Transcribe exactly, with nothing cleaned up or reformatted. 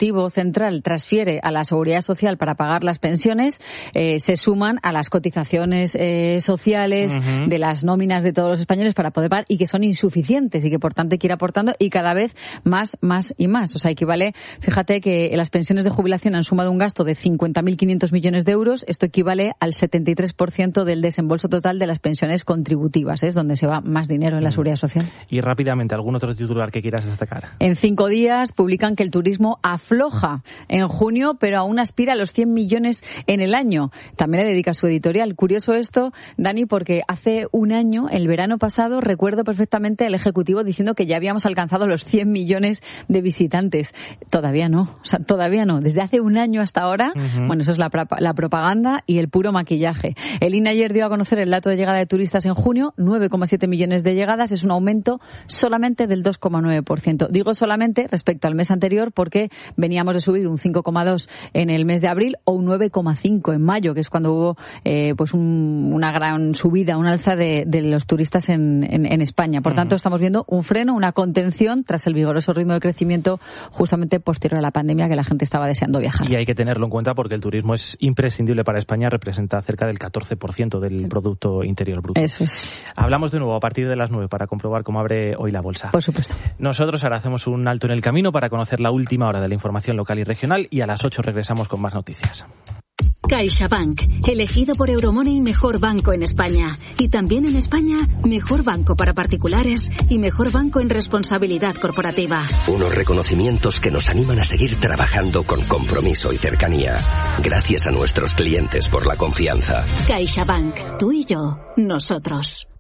Ejecutivo Central transfiere a la Seguridad Social para pagar las pensiones, eh, se suman a las cotizaciones eh, sociales uh-huh. de las nóminas de todos los españoles para poder pagar, y que son insuficientes y que por tanto hay que ir aportando y cada vez más, más y más. O sea, equivale, fíjate que las pensiones de jubilación han sumado un gasto de cincuenta mil quinientos millones de euros. Esto equivale al setenta y tres por ciento del desembolso total de las pensiones contributivas, ¿eh? Es donde se va más dinero en la Seguridad Social. Y rápidamente, ¿algún otro titular que quieras destacar? En cinco días publican que el turismo afloja en junio, pero aún aspira a los cien millones en el año. También le dedica su editorial. Curioso esto, Dani, porque hace un año, el verano pasado, recuerdo perfectamente el Ejecutivo diciendo que ya habíamos alcanzado los cien millones de visitantes. Todavía no, o sea, todavía no. Desde hace un año hasta ahora, uh-huh. bueno, eso es la, la propaganda y el puro maquillaje. El I N E ayer dio a conocer el dato de llegada de turistas en junio, nueve coma siete millones de llegadas, es un aumento solamente del dos coma nueve por ciento. Digo solamente respecto al mes anterior porque veníamos de subir un cinco coma dos en el mes de abril o un nueve coma cinco en mayo, que es cuando hubo eh, pues un, una gran subida, un alza de, de los turistas en, en, en España. Por uh-huh. tanto, estamos viendo un freno, una contención tras el vigoroso ritmo de crecimiento justamente posterior a la pandemia, que la gente estaba deseando viajar. Y hay que tenerlo en cuenta porque el turismo es imprescindible para España, representa cerca del catorce por ciento del Producto Interior Bruto. Eso es. Hablamos de nuevo a partir de las nueve para comprobar cómo abre hoy la bolsa. Por supuesto. Nosotros ahora hacemos un alto en el camino para conocer la última hora de la información local y regional y a las ocho regresamos con más noticias. CaixaBank, elegido por Euromoney mejor banco en España. Y también en España, mejor banco para particulares y mejor banco en responsabilidad corporativa. Unos reconocimientos que nos animan a seguir trabajando con compromiso y cercanía. Gracias a nuestros clientes por la confianza. CaixaBank, tú y yo, nosotros.